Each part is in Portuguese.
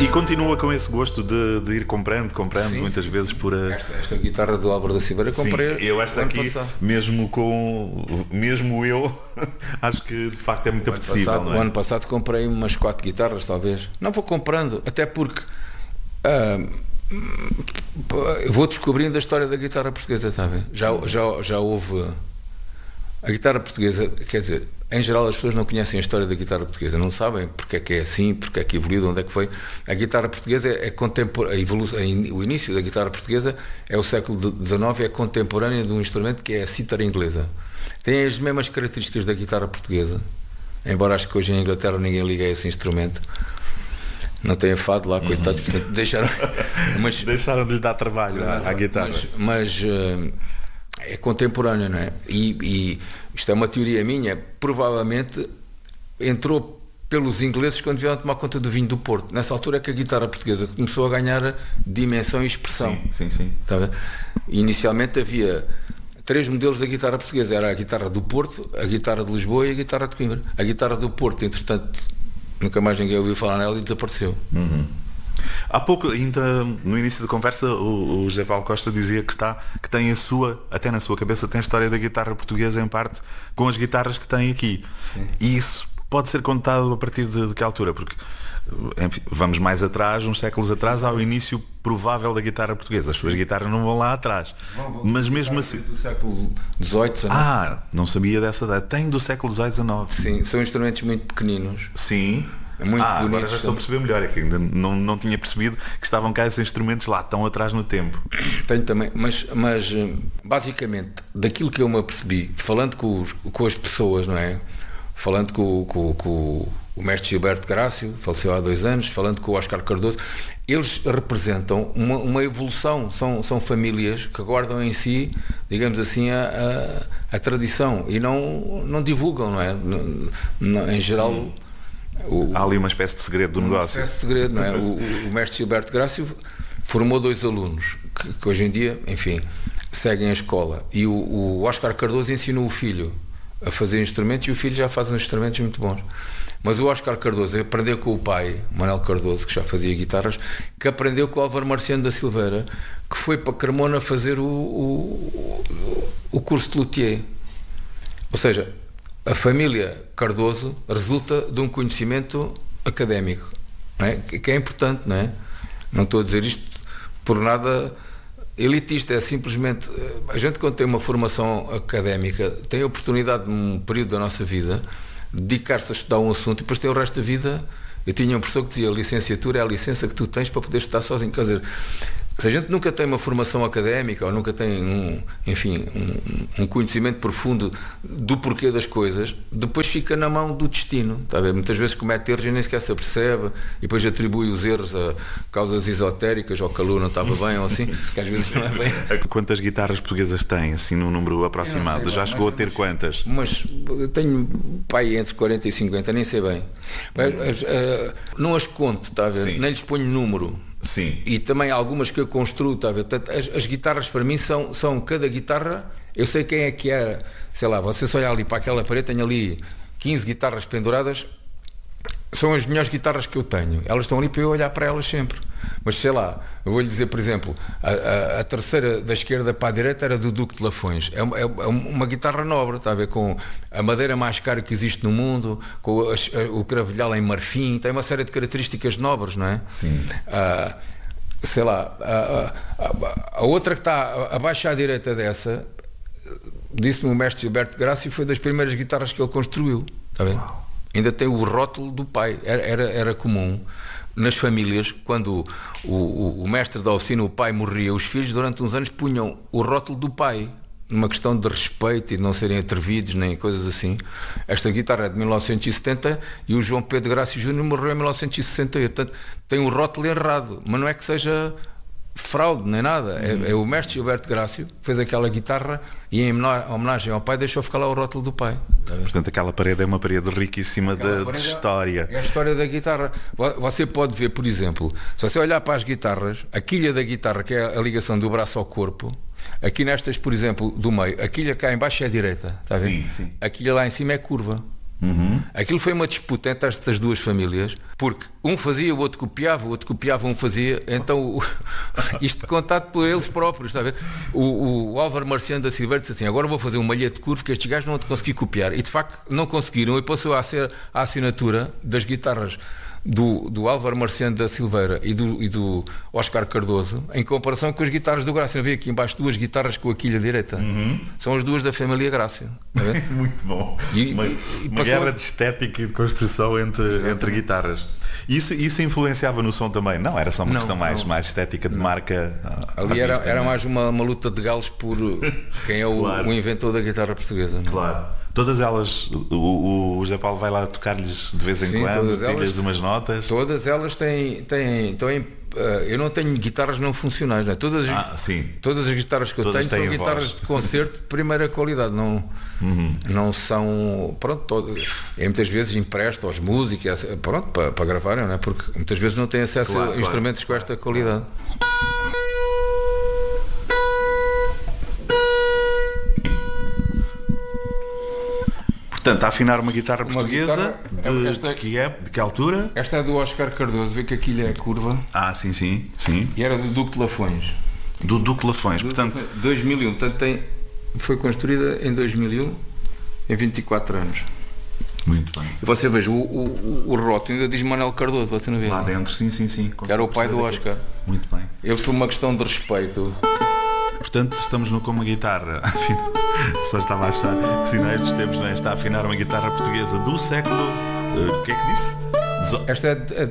E continua com esse gosto de ir comprando sim, muitas vezes por a... Esta guitarra do Álvaro da Silveira comprei. Sim, eu esta aqui, mesmo eu, acho que de facto é muito apetecível. O ano passado comprei umas 4 guitarras, talvez. Não vou comprando, até porque vou descobrindo a história da guitarra portuguesa, está a ver? Já houve... A guitarra portuguesa, quer dizer, em geral as pessoas não conhecem a história da guitarra portuguesa, não sabem porque é que é assim, porque é que evoluiu, onde é que foi. A guitarra portuguesa é contemporânea, o início da guitarra portuguesa é o século XIX, é contemporânea de um instrumento que é a cítara inglesa. Tem as mesmas características da guitarra portuguesa, embora acho que hoje em Inglaterra ninguém liga a esse instrumento. Não tem fado lá, coitados, deixaram de lhe dar trabalho à guitarra. Mas é contemporâneo, não é? E isto é uma teoria minha, provavelmente entrou pelos ingleses quando vieram tomar conta do vinho do Porto. Nessa altura é que a guitarra portuguesa começou a ganhar dimensão e expressão. Sim. Tá? Inicialmente havia 3 modelos da guitarra portuguesa. Era a guitarra do Porto, a guitarra de Lisboa e a guitarra de Coimbra. A guitarra do Porto, entretanto, nunca mais ninguém ouviu falar nela e desapareceu. Há pouco, ainda no início da conversa, o José Paulo Costa dizia que tem a sua, até na sua cabeça, tem a história da guitarra portuguesa em parte com as guitarras que tem aqui. Sim. E isso pode ser contado a partir de que altura? Porque, enfim, vamos mais atrás, uns séculos atrás, ao início provável da guitarra portuguesa. As suas guitarras não vão lá atrás. Mas mesmo assim... Do século XVIII, XIX. Não sabia dessa data. Tem do século XVIII, XIX. Sim, são instrumentos muito pequeninos. Sim. Muito bonitos. Agora já estou a perceber melhor, é que ainda não tinha percebido que estavam cá esses instrumentos lá tão atrás no tempo. Tenho também, mas basicamente daquilo que eu me apercebi, falando com as pessoas, não é? Falando com o mestre Gilberto Grácio, faleceu há 2 anos, falando com o Oscar Cardoso, eles representam uma evolução, são famílias que guardam em si, digamos assim, a tradição e não divulgam, não é? Em geral... Há ali uma espécie de segredo do negócio. Uma espécie de segredo, não é? O mestre Gilberto Grácio formou 2 alunos que hoje em dia, enfim, seguem a escola. E o Oscar Cardoso ensinou o filho a fazer instrumentos e o filho já faz uns instrumentos muito bons. Mas o Oscar Cardoso aprendeu com o pai, Manuel Cardoso, que já fazia guitarras, que aprendeu com o Álvaro Marciano da Silveira, que foi para Carmona fazer o curso de luthier. Ou seja, a família Cardoso resulta de um conhecimento académico, não é? Que é importante, não é? Não estou a dizer isto por nada elitista, é simplesmente a gente, quando tem uma formação académica, tem a oportunidade num período da nossa vida de dedicar-se a estudar um assunto e depois tem o resto da vida. Eu tinha um professor que dizia: a licenciatura é a licença que tu tens para poder estudar sozinho. Quer dizer, se a gente nunca tem uma formação académica ou nunca tem um conhecimento profundo do porquê das coisas, depois fica na mão do destino, está a ver? Muitas vezes comete erros e nem sequer se apercebe e depois atribui os erros a causas esotéricas, ou que a lua não estava bem ou assim, que às vezes não é bem. Quantas guitarras portuguesas tem, assim, num número aproximado? Já chegou a ter quantas? Mas tenho pai entre 40 e 50, nem sei bem. Mas, não as conto, está a ver? Sim. Nem lhes ponho número. Sim. E também algumas que eu construo, tá a ver? Portanto, as guitarras para mim são cada guitarra, eu sei quem é que era, sei lá, você só olhar ali para aquela parede, tenho ali 15 guitarras penduradas, são as melhores guitarras que eu tenho, elas estão ali para eu olhar para elas sempre. Mas sei lá, eu vou-lhe dizer, por exemplo, a terceira da esquerda para a direita era do Duque de Lafões. É uma guitarra nobre, está a ver, com a madeira mais cara que existe no mundo, com o cravelhal em marfim, tem uma série de características nobres, não é? Sim. Sei lá, a outra que está abaixo à direita dessa, disse-me o mestre Gilberto Grácio, foi das primeiras guitarras que ele construiu, está a ver? Uau. Ainda tem o rótulo do pai. Era comum nas famílias, quando o mestre da oficina, o pai, morria, os filhos durante uns anos punham o rótulo do pai, numa questão de respeito e de não serem atrevidos nem coisas assim. Esta guitarra é de 1970 e o João Pedro Grácio Júnior morreu em 1968. Portanto, tem um rótulo errado, mas não é que seja fraude nem nada. É o mestre Gilberto Grácio que fez aquela guitarra e em homenagem ao pai deixou ficar lá o rótulo do pai. Portanto, aquela parede é uma parede riquíssima de história. É a história da guitarra. Você pode ver, por exemplo, se você olhar para as guitarras, a quilha da guitarra, que é a ligação do braço ao corpo, aqui nestas, por exemplo, do meio, a quilha cá em baixo é a direita, está a ver? Sim, sim. A quilha lá em cima é curva. Aquilo foi uma disputa entre estas duas famílias, porque um fazia, o outro copiava, um fazia. Então, isto de contato por eles próprios, está a ver? O Álvaro Marciano da Silveira disse assim: agora vou fazer um malhete curvo que estes gajos não conseguiram copiar. E de facto não conseguiram, e passou a ser a assinatura das guitarras do Álvaro Marciano da Silveira e do Oscar Cardoso, em comparação com as guitarras do Grácia. Não vê aqui embaixo duas guitarras com a quilha direita? São as duas da família Grácia. Muito bom. Uma guerra de estética e de construção entre guitarras. Isso influenciava no som também? Não, era só uma questão mais estética de marca. Ali era mais uma luta de galos por quem é o inventor da guitarra portuguesa. Não? Claro. Todas elas, o José Paulo vai lá tocar-lhes de vez em quando, tira-lhes umas notas. Todas elas têm eu não tenho guitarras não funcionais, não é? Todas as guitarras que eu tenho são guitarras de concerto de primeira qualidade, não são, pronto, muitas vezes empresto aos músicos, pronto, para gravarem, não é? Porque muitas vezes não têm acesso a instrumentos com esta qualidade. Portanto, a afinar uma guitarra portuguesa de que altura? Esta é do Oscar Cardoso, vê que aquilo é curva. Sim. E era do Duque de Lafões. Do Duque de Lafões, portanto... 2001, portanto foi construída em 2001, em 24 anos. Muito bem. E você veja, o rótulo ainda diz Manuel Cardoso, você não vê? Lá dentro, sim. Que era o pai do Oscar. Muito bem. Eles, por uma questão de respeito... Portanto, estamos com uma guitarra. Só estava a achar que sinais dos tempos, não é? Está a afinar uma guitarra portuguesa do século. O que é que disse? Esta é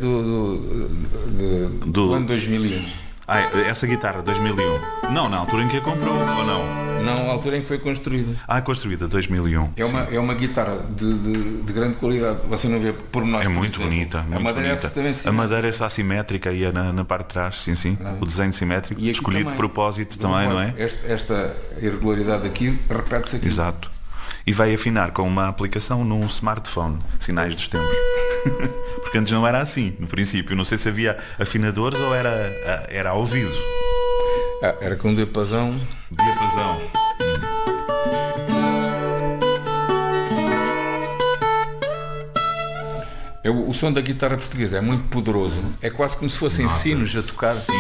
do ano 2001. Essa guitarra, 2001. Não, na altura em que a comprou, ou não? Não, a altura em que foi construída. Construída, 2001. É uma guitarra de grande qualidade. Você não vê por nós. É muito bonita. A madeira é a madeira é assimétrica e é na parte de trás, sim. O desenho simétrico, escolhido de propósito também, não é? Esta irregularidade aqui repete-se aqui. Exato. E vai afinar com uma aplicação num smartphone, sinais dos tempos. Porque antes não era assim, no princípio. Não sei se havia afinadores ou era ao ouvido. Era com diapasão. O som da guitarra portuguesa é muito poderoso. É quase como se fossem sinos a tocar. Sim.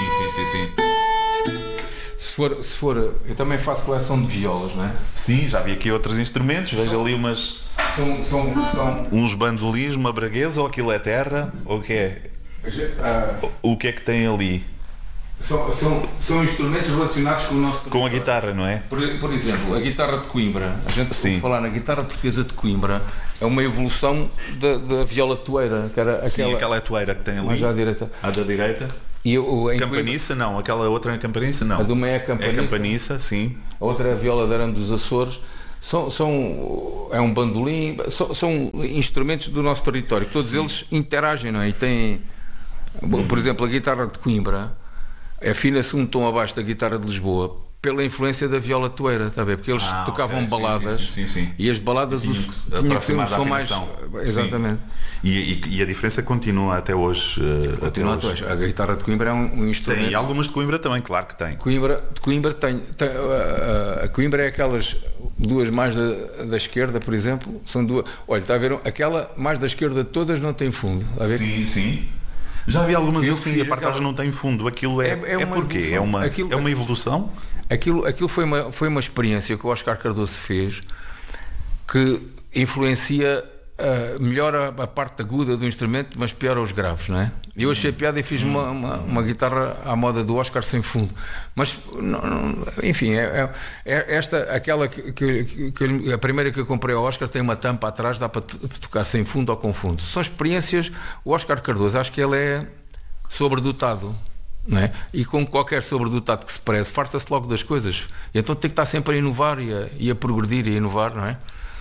Se for, eu também faço coleção de violas, não é? Sim, já vi aqui outros instrumentos. Vejo ali umas... São uns bandolis, uma braguesa, ou aquilo é terra, ou o que é? O que é que tem ali? São instrumentos relacionados com o nosso... Com a guitarra, não é? Por exemplo, a guitarra de Coimbra. A gente pode falar na guitarra portuguesa de Coimbra. É uma evolução da viola toeira, que era aquela... Sim, aquela toeira que tem ali. Já à direita. A da direita. E Campaniça, não. Aquela outra é Campaniça, não. A de uma é a Campaniça. É a Campaniça, sim. A outra é a viola de arame dos Açores. É um bandolim. São instrumentos do nosso território. Todos eles interagem, não é? E têm... Por exemplo, a guitarra de Coimbra afina-se um tom abaixo da guitarra de Lisboa pela influência da viola toeira, está a ver? Porque eles tocavam baladas. Sim. E as baladas tinham que ser um som mais... Exatamente. E a diferença continua até hoje. A guitarra de Coimbra é um instrumento... Tem algumas de Coimbra também, claro que tem. Coimbra tem a Coimbra é aquelas duas mais da esquerda, por exemplo, são duas... Olha, está a ver? Aquela mais da esquerda de todas não tem fundo. Está a ver? Sim. Já vi algumas assim, a parte de trás não tem fundo. Aquilo é porquê? É uma evolução? Aquilo foi uma experiência que o Oscar Cardoso fez que influencia melhora a parte aguda do instrumento, mas piora os graves, não é? Eu achei piada e fiz uma guitarra à moda do Oscar sem fundo, mas enfim, aquela que a primeira que eu comprei ao Oscar tem uma tampa atrás, dá para tocar sem fundo ou com fundo. São experiências. O Oscar Cardoso, acho que ele é sobredotado, não é? E como qualquer sobredotado que se preze, farta-se logo das coisas, e então tem que estar sempre a inovar e a progredir e a inovar, não é?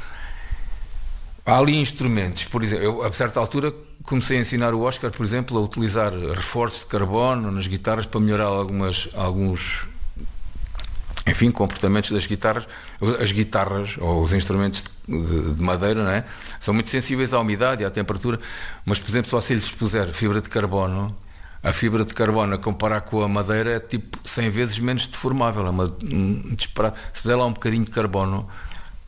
Há ali instrumentos, por exemplo, eu a certa altura comecei a ensinar o Oscar, por exemplo, a utilizar reforços de carbono nas guitarras para melhorar alguns comportamentos das guitarras. As guitarras ou os instrumentos de madeira, não é? São muito sensíveis à umidade e à temperatura, mas, por exemplo, se você lhes puser fibra de carbono, a fibra de carbono a comparar com a madeira é tipo 100 vezes menos deformável, é um disparate. Se puser lá um bocadinho de carbono,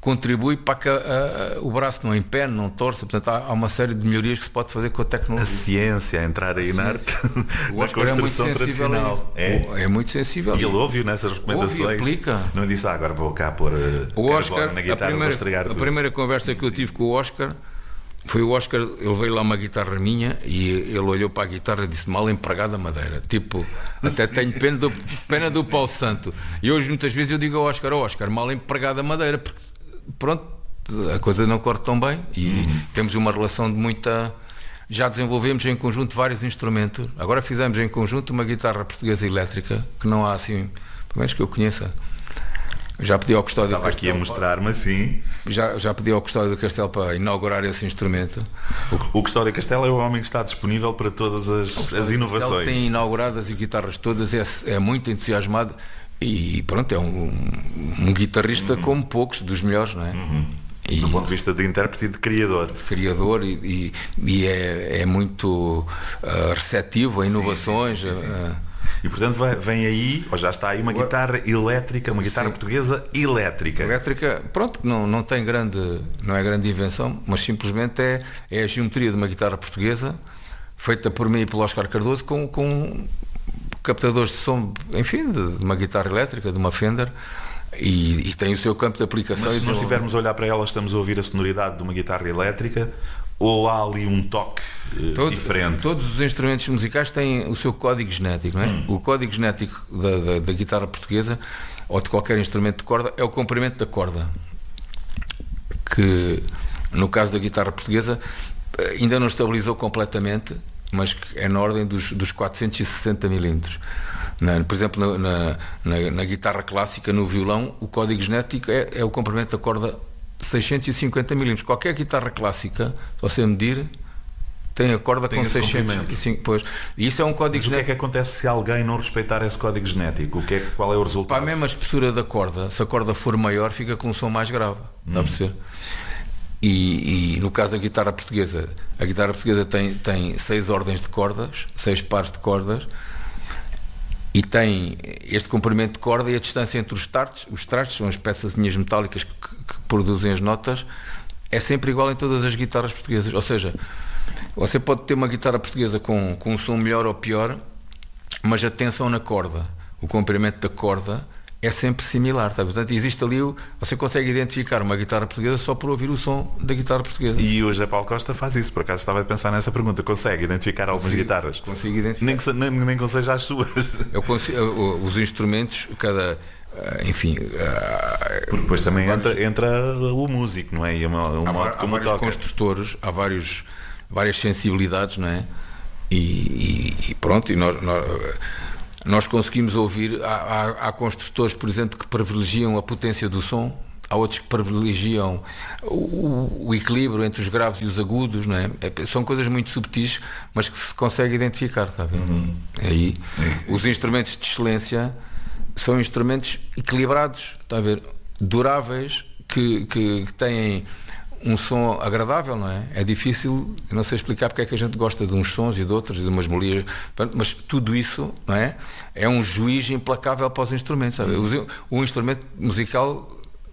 contribui para que o braço não empene, não torça. Portanto, há uma série de melhorias que se pode fazer com a tecnologia. A ciência a entrar aí na arte da construção tradicional. É muito sensível. E ele ouve nessas recomendações. Ouve e aplica. Não disse, agora vou cá pôr o Oscar, na guitarra, vou estragar tudo. A primeira conversa que eu tive com o Oscar foi o Oscar, ele veio lá uma guitarra minha e ele olhou para a guitarra e disse: mal empregada madeira. Tipo, até tenho pena do Paulo Santo. E hoje muitas vezes eu digo ao Oscar, mal empregada madeira, porque pronto, a coisa não corre tão bem e temos uma relação de muita... Já desenvolvemos em conjunto vários instrumentos. Agora fizemos em conjunto uma guitarra portuguesa elétrica, que não há assim, pelo menos que eu conheça. Já pedi ao Custódio Estava aqui a mostrar-me assim. Já pedi ao Custódio do Castelo para inaugurar esse instrumento. O Custódio Castelo é o homem que está disponível para todas as inovações. Tem inaugurado as guitarras todas, é muito entusiasmado e pronto, é um guitarrista como poucos, dos melhores, não é? E, do ponto de vista de intérprete e de criador. E é muito receptivo a inovações. Sim. E portanto vem aí, ou já está aí, uma guitarra elétrica, uma guitarra portuguesa elétrica. Elétrica, pronto, não é grande invenção, mas simplesmente é a geometria de uma guitarra portuguesa, feita por mim e pelo Oscar Cardoso, com captadores de som, enfim, de uma guitarra elétrica, de uma Fender. E tem o seu campo de aplicação. Mas se nós estivermos a olhar para ela, estamos a ouvir a sonoridade de uma guitarra elétrica, ou há ali um toque diferente? Todos os instrumentos musicais têm o seu código genético, não é? O código genético da guitarra portuguesa, ou de qualquer instrumento de corda, é o comprimento da corda, que no caso da guitarra portuguesa ainda não estabilizou completamente, mas que é na ordem dos 460 milímetros. Por exemplo, na guitarra clássica, no violão, o código genético é o comprimento da corda 650 milímetros. Qualquer guitarra clássica, se você medir, tem a corda com 605. Pois. E isso é um código genético. O que é que acontece se alguém não respeitar esse código genético? Qual é o resultado? Para a mesma espessura da corda, se a corda for maior, fica com um som mais grave. Está a perceber? E no caso da guitarra portuguesa, a guitarra portuguesa tem 6 ordens de cordas, 6 pares de cordas, e tem este comprimento de corda e a distância entre os trastes são as peçazinhas metálicas que produzem as notas, é sempre igual em todas as guitarras portuguesas. Ou seja, você pode ter uma guitarra portuguesa com um som melhor ou pior, mas a tensão na corda, o comprimento da corda é sempre similar, sabe? Portanto, existe ali, você consegue identificar uma guitarra portuguesa só por ouvir o som da guitarra portuguesa. E o José Paulo Costa faz isso, por acaso estava a pensar nessa pergunta, consegue identificar algumas guitarras? Consigo identificar. Nem que seja as suas. Os instrumentos, enfim... Porque depois também entra o músico, não é? E há vários construtores, há várias sensibilidades, não é? E pronto, e nós conseguimos ouvir, há construtores, por exemplo, que privilegiam a potência do som, há outros que privilegiam o equilíbrio entre os graves e os agudos, não é? São coisas muito subtis, mas que se consegue identificar, está a ver? Aí, os instrumentos de excelência são instrumentos equilibrados, está a ver? Duráveis, que têm um som agradável, não é? É difícil, eu não sei explicar porque é que a gente gosta de uns sons e de outros, e de umas melodias, mas tudo isso, não é? É um juiz implacável para os instrumentos, sabe? O instrumento musical,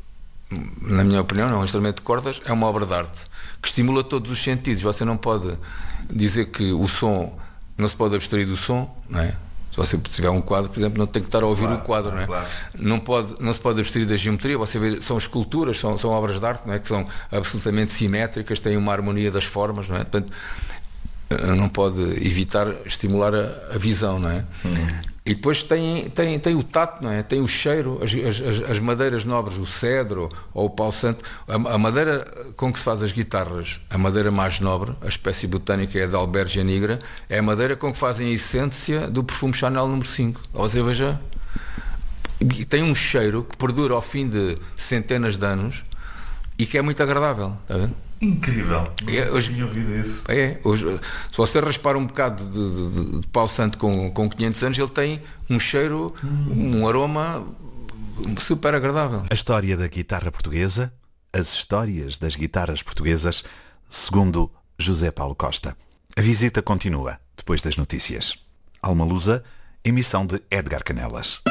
na minha opinião, não, um instrumento de cordas é uma obra de arte que estimula todos os sentidos. Você não pode dizer que o som, não se pode abstrair do som, não é? Se você tiver um quadro, por exemplo, não tem que estar a ouvir o quadro, não é? Claro. Não se pode abstrair da geometria. Você vê, são esculturas, são obras de arte, não é? Que são absolutamente simétricas, têm uma harmonia das formas, não é? Portanto, não pode evitar estimular a visão, não é? E depois tem o tato, não é? Tem o cheiro, as madeiras nobres, o cedro ou o pau santo. A madeira com que se faz as guitarras, a madeira mais nobre, a espécie botânica é a da Albergia nigra, é a madeira com que fazem a essência do perfume Chanel número 5. Você veja, tem um cheiro que perdura ao fim de centenas de anos e que é muito agradável, está vendo? Incrível. Hoje tinha ouvido isso. Se você raspar um bocado de pau santo com 500 anos, ele tem um cheiro, um aroma super agradável. A história da guitarra portuguesa, as histórias das guitarras portuguesas, segundo José Paulo Costa. A visita continua depois das notícias. Alma Lusa, emissão de Edgar Canelas.